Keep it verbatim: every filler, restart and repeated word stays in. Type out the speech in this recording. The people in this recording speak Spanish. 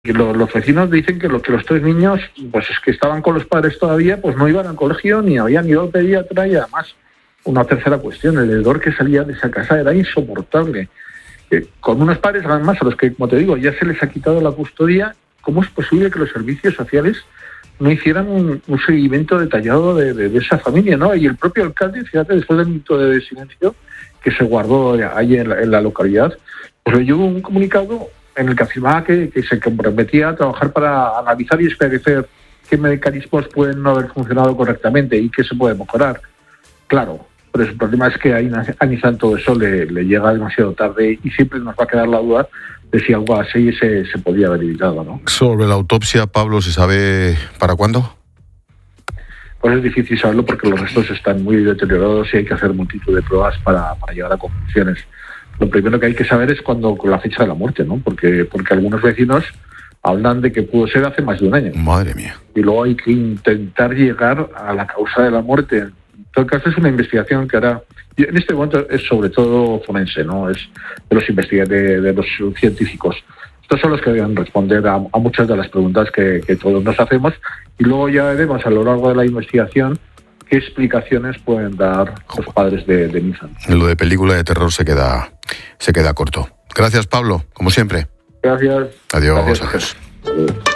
Los, los vecinos dicen que, lo, que los tres niños, pues es que estaban con los padres todavía, pues no iban al colegio ni habían ido al pediatra, y además una tercera cuestión, el hedor que salía de esa casa era insoportable. Eh, con unos padres además a los que, como te digo, ya se les ha quitado la custodia, ¿cómo es posible que los servicios sociales no hicieran un, un seguimiento detallado de, de, de esa familia, ¿no? Y el propio alcalde, fíjate, después del minuto de silencio que se guardó ahí en la, en la localidad, pues leyó un comunicado en el que afirmaba que, que se comprometía a trabajar para analizar y esclarecer qué mecanismos pueden no haber funcionado correctamente y qué se puede mejorar. Claro, pero el problema es que a Nissan todo eso le, le llega demasiado tarde y siempre nos va a quedar la duda de si algo así se, se podía haber evitado, ¿no? Sobre la autopsia, Pablo, ¿se sabe para cuándo? Pues es difícil saberlo porque los restos están muy deteriorados y hay que hacer multitud de pruebas para, para llegar a conclusiones. Lo primero que hay que saber es cuándo, con la fecha de la muerte, ¿no? Porque, porque algunos vecinos hablan de que pudo ser hace más de un año. Madre mía. Y luego hay que intentar llegar a la causa de la muerte. En todo caso, es una investigación que hará... Y en este momento es sobre todo forense, ¿no? Es de los investigadores, de los científicos. Estos son los que deben responder a, a muchas de las preguntas que, que todos nos hacemos. Y luego ya veremos a lo largo de la investigación qué explicaciones pueden dar los padres de, de Nissan. Lo de película de terror se queda, se queda corto. Gracias, Pablo, como siempre. Gracias. Adiós. Gracias. Adiós.